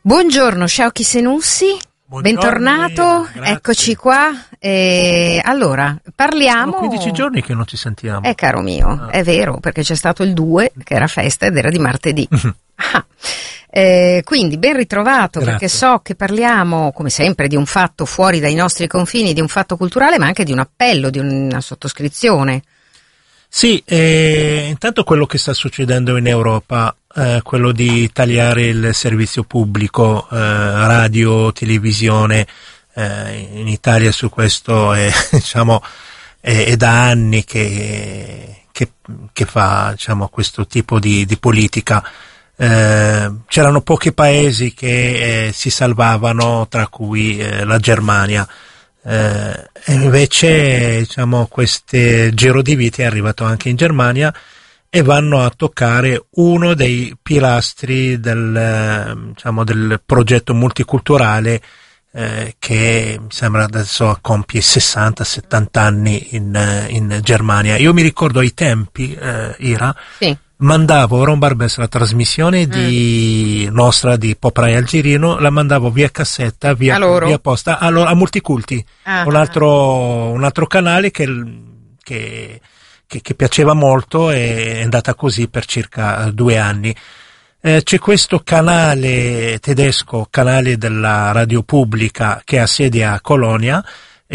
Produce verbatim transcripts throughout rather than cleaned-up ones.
Buongiorno, ciao Chisenussi, Buongiorno, bentornato, Maria, eccoci qua. E allora, parliamo... Sono quindici giorni che non ci sentiamo. Eh, caro mio, Ah. è vero, perché c'è stato il due, che era festa ed era di martedì. Ah. Eh, quindi ben ritrovato. Grazie. Perché so che parliamo, come sempre, di un fatto fuori dai nostri confini, di un fatto culturale, ma anche di un appello, di una sottoscrizione. Sì, eh, intanto quello che sta succedendo in Europa, eh, quello di tagliare il servizio pubblico, eh, radio, televisione, eh, in Italia su questo è, diciamo, è, è da anni che, che, che fa, diciamo, questo tipo di, di politica. Eh, c'erano pochi paesi che eh, si salvavano, tra cui eh, la Germania. Eh, e invece, diciamo, questo giro di vite è arrivato anche in Germania e vanno a toccare uno dei pilastri del, diciamo, del progetto multiculturale eh, che mi sembra adesso compie sessanta settanta anni in, in Germania. Io mi ricordo ai tempi, eh, Ira, Sì. mandavo Ron Barbès, la trasmissione di mm. nostra di Pop Rai Algerino, la mandavo via cassetta, via, via posta a, a Multiculti, ah, un altro un altro canale che, che, che, che piaceva molto, e è andata così per circa due anni. Eh, c'è questo canale tedesco, canale della radio pubblica, che ha sede a Colonia,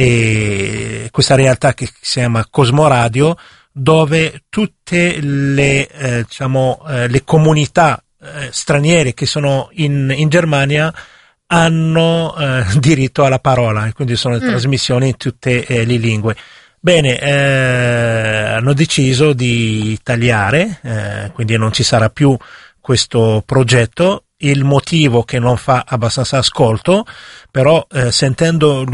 e questa realtà che si chiama Cosmoradio, dove tutte le, eh, diciamo, eh, le comunità eh, straniere che sono in, in Germania hanno eh, diritto alla parola, e quindi sono mm. trasmissioni in tutte eh, le lingue. Bene, eh, hanno deciso di tagliare, eh, quindi non ci sarà più questo progetto. Il motivo che non fa abbastanza ascolto, però eh, sentendo